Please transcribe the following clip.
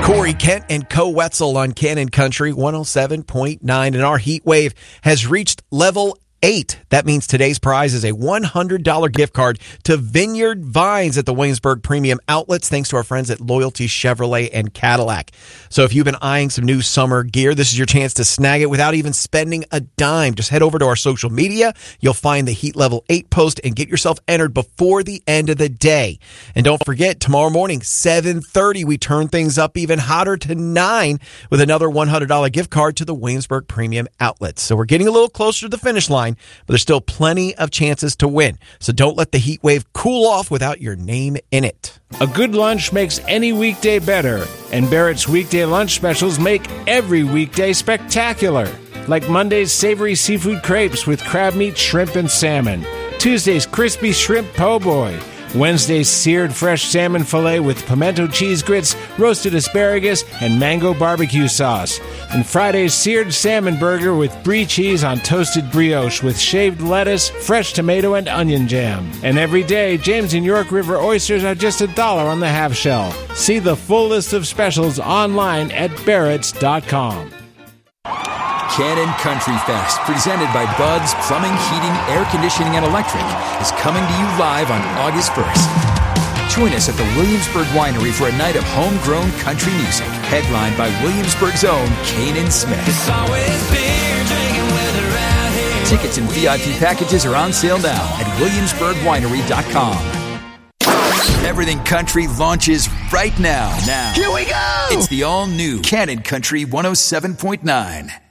Corey Kent and Co Wetzel on Cannon Country 107.9, and our heat wave has reached level 8. That means today's prize is a $100 gift card to Vineyard Vines at the Williamsburg Premium Outlets, thanks to our friends at Loyalty Chevrolet and Cadillac. So if you've been eyeing some new summer gear, this is your chance to snag it without even spending a dime. Just head over to our social media. You'll find the Heat Level 8 post and get yourself entered before the end of the day. And don't forget, tomorrow morning, 7:30, we turn things up even hotter to 9 with another $100 gift card to the Williamsburg Premium Outlets. So we're getting a little closer to the finish line, but there's still plenty of chances to win. So don't let the heat wave cool off without your name in it. A good lunch makes any weekday better, and Barrett's weekday lunch specials make every weekday spectacular. Like Monday's savory seafood crepes with crab meat, shrimp, and salmon. Tuesday's crispy shrimp po' boy. Wednesday's seared fresh salmon fillet with pimento cheese grits, roasted asparagus, and mango barbecue sauce. And Friday's seared salmon burger with brie cheese on toasted brioche with shaved lettuce, fresh tomato, and onion jam. And every day, James and York River oysters are just $1 on the half shell. See the full list of specials online at barretts.com. Cannon Country Fest, presented by Bud's Plumbing, Heating, Air Conditioning, and Electric, is coming to you live on August 1st. Join us at the Williamsburg Winery for a night of homegrown country music, headlined by Williamsburg's own Kanan Smith. Tickets and VIP packages are on sale now at williamsburgwinery.com. Everything Country launches right now. Here we go! It's the all-new Cannon Country 107.9.